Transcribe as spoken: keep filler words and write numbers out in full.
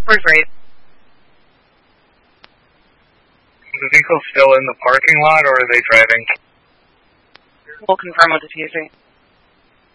We're great. Is the vehicle still in the parking lot, or are they driving? We'll confirm with the T S A.